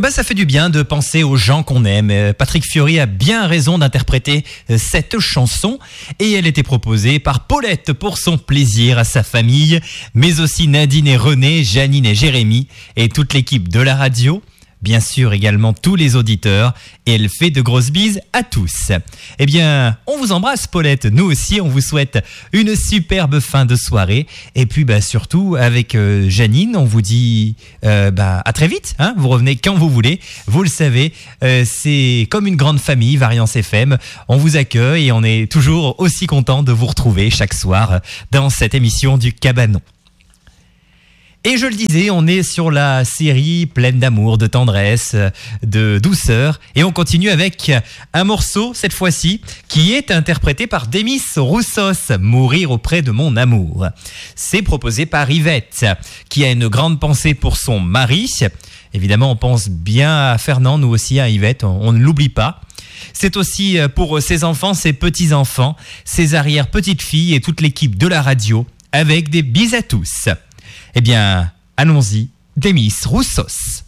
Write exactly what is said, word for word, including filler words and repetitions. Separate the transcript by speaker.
Speaker 1: ben, ça fait du bien de penser aux gens qu'on aime. Patrick Fiori a bien raison d'interpréter cette chanson et elle était proposée par Paulette pour son plaisir à sa famille, mais aussi Nadine et René, Janine et Jérémy et toute l'équipe de la radio. Bien sûr également tous les auditeurs et elle fait de grosses bises à tous. Eh bien, on vous embrasse Paulette, nous aussi on vous souhaite une superbe fin de soirée et puis bah, surtout avec euh, Janine on vous dit euh, bah, à très vite, hein, vous revenez quand vous voulez, vous le savez, euh, c'est comme une grande famille Variance F M, on vous accueille et on est toujours aussi content de vous retrouver chaque soir dans cette émission du Cabanon. Et je le disais, on est sur la série pleine d'amour, de tendresse, de douceur. Et on continue avec un morceau, cette fois-ci, qui est interprété par Demis Roussos, Mourir auprès de mon amour. C'est proposé par Yvette, qui a une grande pensée pour son mari. Évidemment, on pense bien à Fernand, nous aussi à Yvette, on, on ne l'oublie pas. C'est aussi pour ses enfants, ses petits-enfants, ses arrière-petites-filles et toute l'équipe de la radio, avec des bises à tous. Eh bien, allons-y, Demis Roussos.